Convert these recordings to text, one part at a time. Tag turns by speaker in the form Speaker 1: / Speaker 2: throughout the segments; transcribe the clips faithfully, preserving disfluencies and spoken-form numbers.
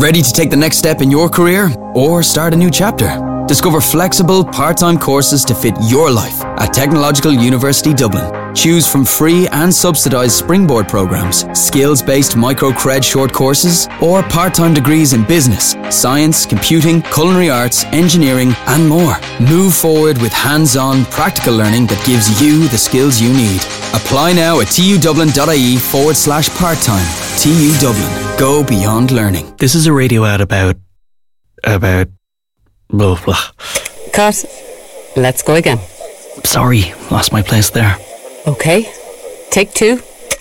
Speaker 1: Ready to take the next step in your career or start a new chapter? Discover flexible, part-time courses to fit your life at Technological University Dublin. Choose from free and subsidised springboard programmes, skills-based micro-cred short courses, or part-time degrees in business, science, computing, culinary arts, engineering, and more. Move forward with hands-on, practical learning that gives you the skills you need. Apply now at tudublin.ie forward slash part-time. T U Dublin. Go beyond learning.
Speaker 2: This is a radio ad about... about... blah, blah.
Speaker 3: Cut. Let's go again.
Speaker 2: Sorry, lost my place there.
Speaker 3: Okay. Take two.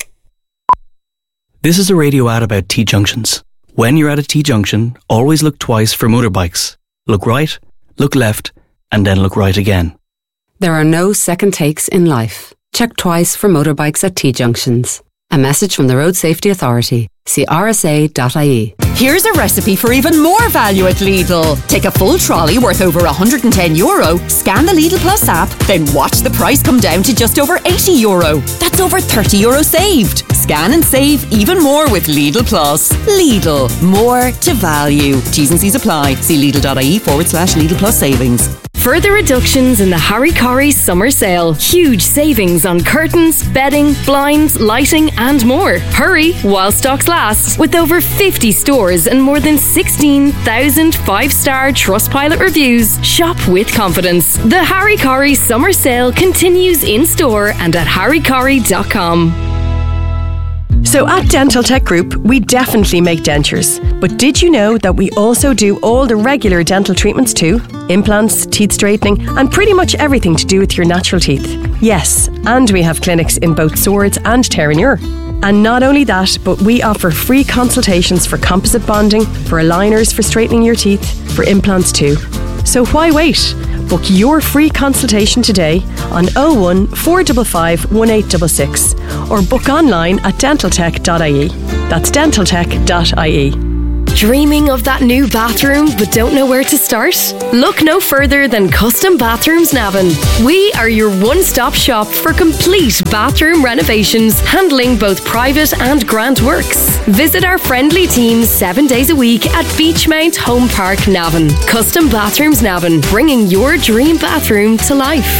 Speaker 2: This is a radio ad about T-junctions. When you're at a T-junction, always look twice for motorbikes. Look right, look left, and then look right again.
Speaker 3: There are no second takes in life. Check twice for motorbikes at T-junctions. A message from the Road Safety Authority. See r s a dot i e.
Speaker 4: Here's a recipe for even more value at Lidl. Take a full trolley worth over one hundred ten euro, scan the Lidl Plus app, then watch the price come down to just over eighty euro. That's over thirty euro saved. Scan and save even more with Lidl Plus. Lidl, more to value. T's and C's apply. See lidl.ie forward slash Lidl Plus savings.
Speaker 5: Further reductions in the Harry Corrie summer sale. Huge savings on curtains, bedding, blinds, lighting and more. Hurry while stocks last. With over fifty stores and more than sixteen thousand five-star Trustpilot reviews. Shop with confidence. The Harry Corrie summer sale continues in store and at harry corrie dot com.
Speaker 6: So at Dental Tech Group, we definitely make dentures. But did you know that we also do all the regular dental treatments too? Implants, teeth straightening, and pretty much everything to do with your natural teeth. Yes, and we have clinics in both Swords and Terenure. And not only that, but we offer free consultations for composite bonding, for aligners for straightening your teeth, for implants too. So why wait? Book your free consultation today on oh one, four five five, one eight six six or book online at dental tech dot i e. That's dental tech dot i e.
Speaker 5: Dreaming of that new bathroom but don't know where to start? Look no further than Custom Bathrooms Navan. We are your one-stop shop for complete bathroom renovations, handling both private and grant works. Visit our friendly team seven days a week at Beachmount Home Park, Navan. Custom Bathrooms Navan, bringing your dream bathroom to life.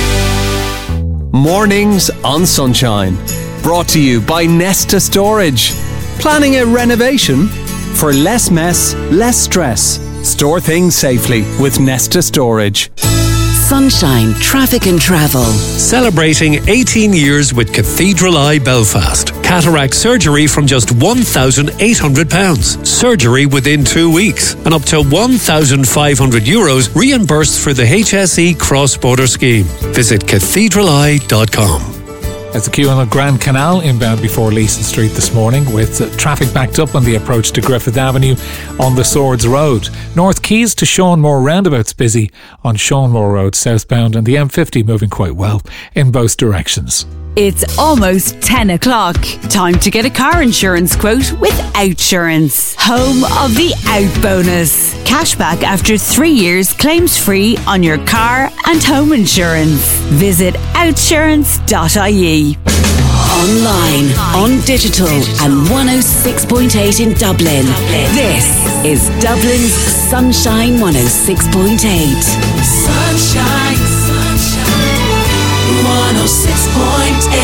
Speaker 7: Mornings on Sunshine. Brought to you by Nesta Storage. Planning a renovation? For less mess, less stress. Store things safely with Nesta Storage.
Speaker 8: Sunshine, Traffic and Travel.
Speaker 9: Celebrating eighteen years with Cathedral Eye Belfast. Cataract surgery from just one thousand eight hundred pounds. Surgery within two weeks. And up to one thousand five hundred euros reimbursed for the H S E cross-border scheme. Visit cathedral eye dot com.
Speaker 10: As the queue on the Grand Canal inbound before Leeson Street this morning, with uh, traffic backed up on the approach to Griffith Avenue on the Swords Road. North Quays to Seanmore roundabouts busy on Seanmore Road southbound, and the M fifty moving quite well in both directions.
Speaker 11: It's almost ten o'clock. Time to get a car insurance quote with Outsurance. Home of the Out Bonus. Cashback after three years, claims free on your car and home insurance. Visit outsurance dot i e.
Speaker 8: Online, on digital, and one oh six point eight in Dublin. This is Dublin's Sunshine one oh six point eight.
Speaker 12: Sunshine, sunshine, one oh six point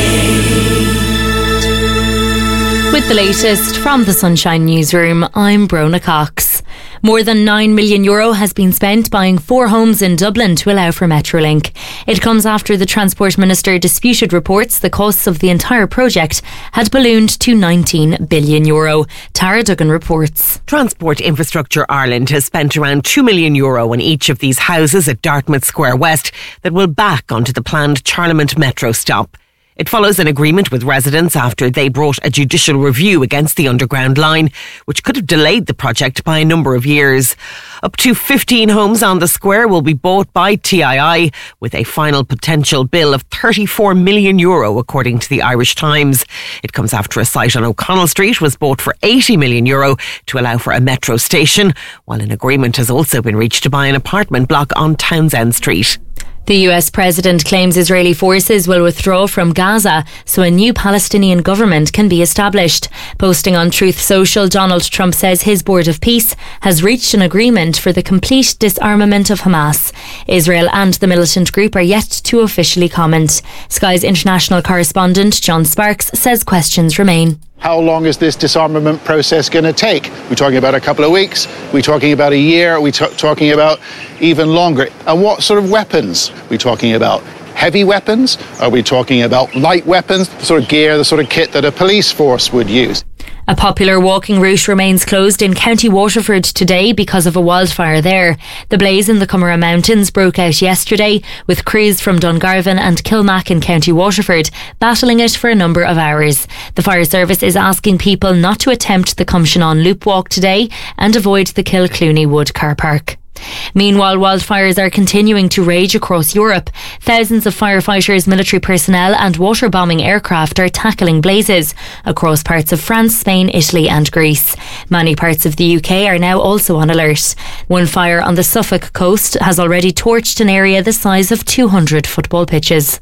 Speaker 12: eight.
Speaker 13: With the latest from the Sunshine Newsroom, I'm Brona Cox. More than nine million euro has been spent buying four homes in Dublin to allow for Metrolink. It comes after the Transport Minister disputed reports the costs of the entire project had ballooned to nineteen billion euro. Tara Duggan reports.
Speaker 14: Transport Infrastructure Ireland has spent around two million euro on each of these houses at Dartmouth Square West that will back onto the planned Charlemont Metro stop. It follows an agreement with residents after they brought a judicial review against the underground line, which could have delayed the project by a number of years. Up to fifteen homes on the square will be bought by T I I, with a final potential bill of thirty-four million euro, according to the Irish Times. It comes after a site on O'Connell Street was bought for eighty million euro to allow for a metro station, while an agreement has also been reached to buy an apartment block on Townsend Street.
Speaker 13: The U S president claims Israeli forces will withdraw from Gaza so a new Palestinian government can be established. Posting on Truth Social, Donald Trump says his Board of Peace has reached an agreement for the complete disarmament of Hamas. Israel and the militant group are yet to officially comment. Sky's international correspondent John Sparks says questions remain.
Speaker 15: How long is this disarmament process going to take? We're talking about a couple of weeks. We're talking about a year. We're t- talking about even longer. And what sort of weapons? We're talking about heavy weapons? Are we talking about light weapons? The sort of gear, the sort of kit that a police force would use.
Speaker 13: A popular walking route remains closed in County Waterford today because of a wildfire there. The blaze in the Coomera Mountains broke out yesterday, with crews from Dungarvan and Kilmac in County Waterford battling it for a number of hours. The fire service is asking people not to attempt the Cumshanon Loop Walk today and avoid the Kilclooney Wood car park. Meanwhile, wildfires are continuing to rage across Europe. Thousands of firefighters, military personnel and water-bombing aircraft are tackling blazes across parts of France, Spain, Italy and Greece. Many parts of the U K are now also on alert. One fire on the Suffolk coast has already torched an area the size of two hundred football pitches.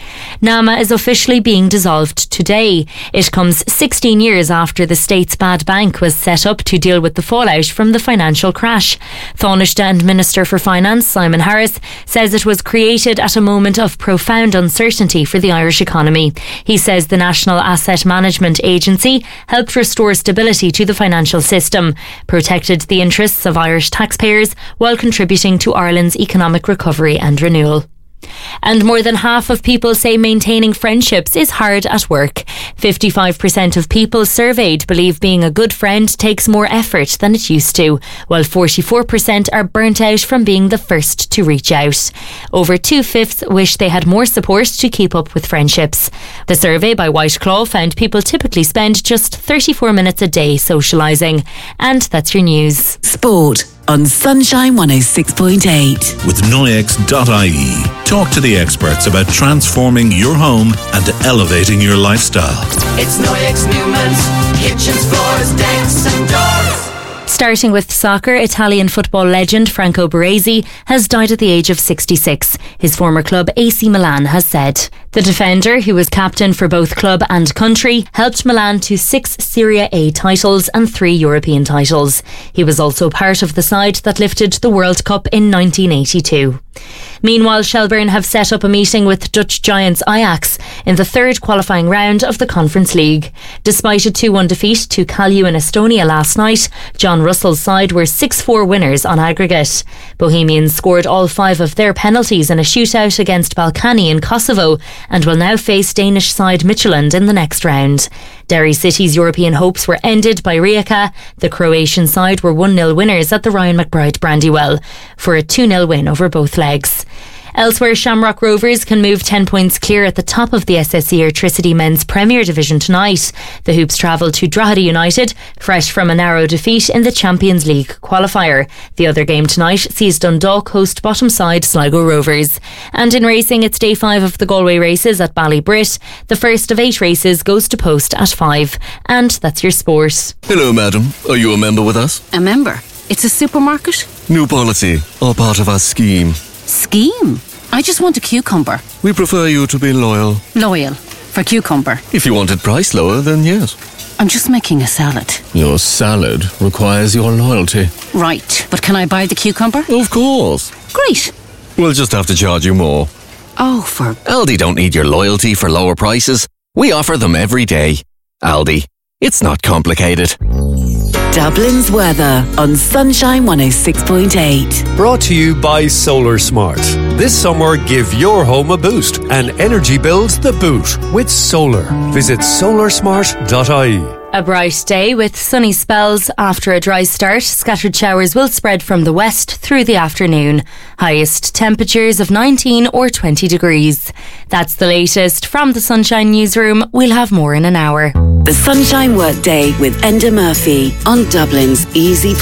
Speaker 13: NAMA is officially being dissolved today. It comes sixteen years after the state's bad bank was set up to deal with the fallout from the financial crash. Taoiseach Minister for Finance Simon Harris says it was created at a moment of profound uncertainty for the Irish economy. He says the National Asset Management Agency helped restore stability to the financial system, protected the interests of Irish taxpayers while contributing to Ireland's economic recovery and renewal. And more than half of people say maintaining friendships is hard at work. fifty-five percent of people surveyed believe being a good friend takes more effort than it used to, while forty-four percent are burnt out from being the first to reach out. Over two-fifths wish they had more support to keep up with friendships. The survey by White Claw found people typically spend just thirty-four minutes a day socialising. And that's your news.
Speaker 8: Sport on Sunshine one oh six point eight.
Speaker 16: With Noyex dot I E. Talk to the experts about transforming your home and elevating your lifestyle.
Speaker 12: It's Noyex Newman's kitchens, floors, decks and doors.
Speaker 13: Starting with soccer, Italian football legend Franco Baresi has died at the age of sixty-six. His former club A C Milan has said. The defender, who was captain for both club and country, helped Milan to six Serie A titles and three European titles. He was also part of the side that lifted the World Cup in nineteen eighty-two. Meanwhile, Shelbourne have set up a meeting with Dutch giants Ajax in the third qualifying round of the Conference League. Despite a two one defeat to Kalju in Estonia last night, John Russell's side were six four winners on aggregate. Bohemians scored all five of their penalties in a shootout against Balkany in Kosovo and will now face Danish side Midtjylland in the next round. Derry City's European hopes were ended by Rijeka. The Croatian side were one nil winners at the Ryan McBride Brandywell for a two nil win over both legs. Elsewhere, Shamrock Rovers can move ten points clear at the top of the S S E Airtricity Men's Premier Division tonight. The Hoops travel to Drogheda United, fresh from a narrow defeat in the Champions League qualifier. The other game tonight sees Dundalk host bottom side Sligo Rovers. And in racing, it's day five of the Galway races at Ballybrit. The first of eight races goes to post at five. And that's your sport.
Speaker 17: Hello, madam. Are you a member with us?
Speaker 18: A member? It's a supermarket?
Speaker 17: New policy, all part of our scheme.
Speaker 18: Scheme? I just want a cucumber.
Speaker 17: We prefer you to be loyal.
Speaker 18: Loyal? For cucumber?
Speaker 17: If you wanted price lower, then yes.
Speaker 18: I'm just making a salad.
Speaker 17: Your salad requires your loyalty.
Speaker 18: Right, but can I buy the cucumber?
Speaker 17: Of course.
Speaker 18: Great.
Speaker 17: We'll just have to charge you more.
Speaker 18: Oh, for...
Speaker 17: Aldi don't need your loyalty for lower prices. We offer them every day. Aldi. It's not complicated.
Speaker 8: Dublin's weather on Sunshine one oh six point eight.
Speaker 9: Brought to you by Solar Smart. This summer, give your home a boost and energy bills the boot with solar. Visit solar smart dot I E.
Speaker 13: A bright day with sunny spells after a dry start. Scattered showers will spread from the west through the afternoon. Highest temperatures of nineteen or twenty degrees. That's the latest from the Sunshine Newsroom. We'll have more in an hour.
Speaker 8: The Sunshine Workday with Enda Murphy on Dublin's Easy